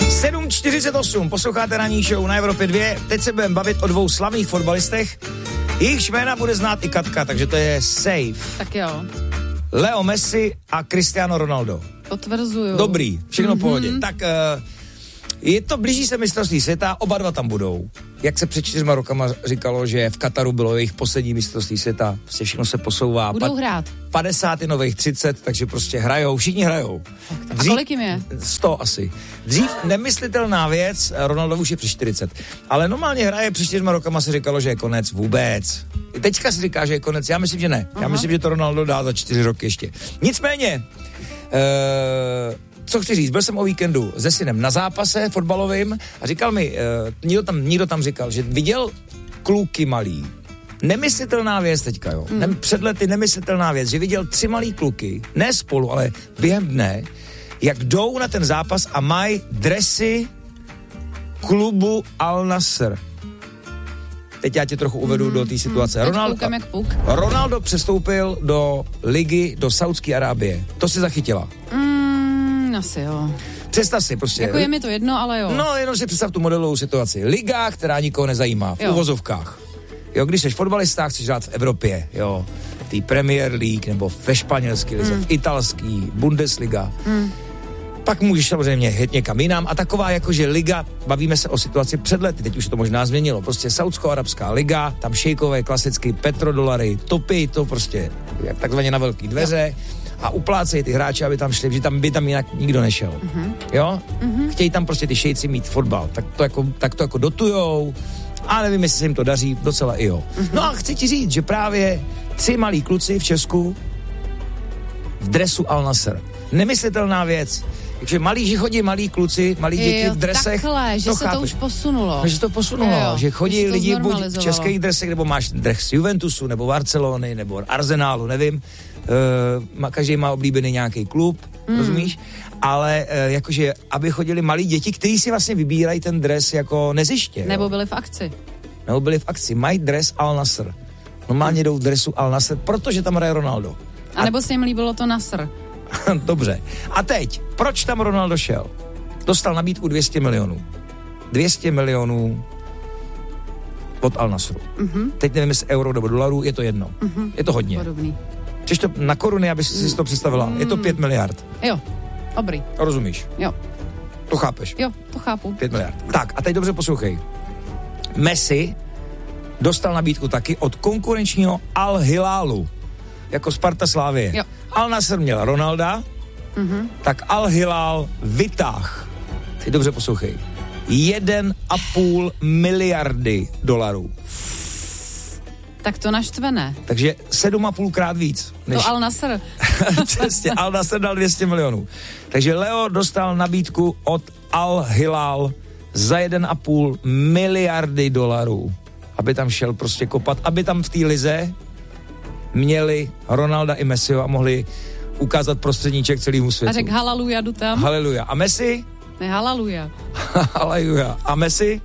7:48, posloucháte ranní show na Evropě 2. Teď se budeme bavit o dvou slavných fotbalistech. Jejich jména bude znát i Katka, takže to je safe. Tak jo. Leo Messi a Cristiano Ronaldo. Potvrzuju. Dobrý, všechno v pohodě. Tak je to, blíží se mistrovství světa, oba dva tam budou. Jak se před 4 rokama říkalo, že v Kataru bylo jejich poslední mistrovství světa, prostě všechno se posouvá. Budou hrát. 50 je nových 30, takže prostě hrajou, všichni hrajou. A kolik jim je? 100 asi. Dřív nemyslitelná věc, Ronaldo už je přes 40, ale normálně hraje, před 4 rokama se říkalo, že je konec vůbec. Teďka se říká, že je konec, já myslím, že ne. Já myslím, že to Ronaldo dá za 4 roky ještě. Nicméně, co chci říct, byl jsem o víkendu se synem na zápase fotbalovým a říkal mi, někdo tam říkal, že viděl kluky malý. Nemyslitelná věc teďka, jo. Před lety nemyslitelná věc, že viděl 3 malý kluky, ne spolu, ale během dne, jak jdou na ten zápas a mají dresy klubu Al Nassr. Teď já tě trochu uvedu do té situace. Ronaldo přestoupil do ligy, do Saudské Arábie. To si zachytila. Asi jo. Představ si prostě. Jako je mi to jedno, ale jo. No, jenom si představ tu modelovou situaci. Liga, která nikoho nezajímá, v uvozovkách. Jo, když jsi fotbalista, chceš hrát v Evropě, jo, v té Premier League, nebo ve španělský lize, v italský, Bundesliga. Pak můžeš samozřejmě jet někam jinam a taková jakože liga, bavíme se o situaci před lety, teď už to možná změnilo, prostě Saudsko-arabská liga, tam šejkové klasicky petrodolary, topy, to prostě takzvaně na velký dveře a uplácejí ty hráče, aby tam šli, že tam by tam jinak nikdo nešel. Jo? Chtějí tam prostě ty šejci mít fotbal, tak to jako dotujou, a nevím, jestli se jim to daří, docela i jo. No a chci ti říct, že právě 3 malí kluci v Česku v dresu Al Nassr. Nemyslitelná věc. Takže že chodí malí kluci, malí děti v dresech. Takhle, že se to už posunulo. Že to posunulo, že chodí lidi buď v českých dresech, nebo máš dres Juventusu, nebo Barcelony, nebo Arsenalu, nevím. Každý má oblíbený nějaký klub, rozumíš? Ale jakože, aby chodili malí děti, kteří si vlastně vybírají ten dres jako neziště. Nebo byli v akci. Mají dres Al Nassr. Normálně jdou v dresu Al Nassr, protože tam hraje Ronaldo. A nebo se jim líbilo to Nassr. Dobře. A teď, proč tam Ronaldo šel? Dostal nabídku 200 milionů. 200 milionů od Al Nassru. Teď nevím, jestli euro nebo dolarů, je to jedno. Je to hodně. Podobný. Chceš to na koruny, aby si to představila? Je to 5 miliard. Jo, dobrý. Rozumíš? Jo. To chápeš? Jo, to chápu. 5 miliard. Tak, a teď dobře poslouchej. Messi dostal nabídku taky od konkurenčního Al Hilálu, jako Sparta Slávie. Jo. Al Nassr měl Ronalda, tak Al Hilál vytáh. Teď dobře poslouchej. 1,5 miliardy dolarů. Tak to naštve, ne? Takže 7,5 krát víc. To Al Nassr. Přesně, Al Nassr dal 200 milionů. Takže Leo dostal nabídku od Al Hilál za 1,5 miliardy dolarů, aby tam šel prostě kopat, aby tam v té lize měli Ronalda i Messiho a mohli ukázat prostředníček celému světu. A řekl haleluja, jdu tam. Haleluja. A Messi? Ne, haleluja. Haleluja. A Messi?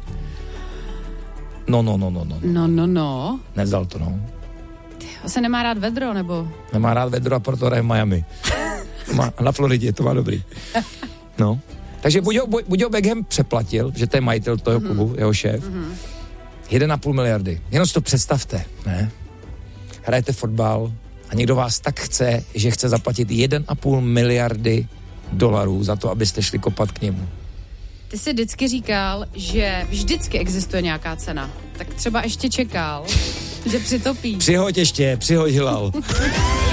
No. Nevzal to, no. Tyjo, se nemá rád vedro, nebo? Nemá rád vedro a proto hraje v Miami. Na Floridě, to má dobrý. No. Takže buď ho Beckham přeplatil, že to je majitel toho klubu, jeho šéf. 1,5 miliardy. Jenom si to představte, ne? Hrajete fotbal a někdo vás tak chce, že chce zaplatit 1,5 miliardy dolarů za to, abyste šli kopat k němu. Ty jsi vždycky říkal, že vždycky existuje nějaká cena. Tak třeba ještě čekal, že přitopí. Přihoď Hilal.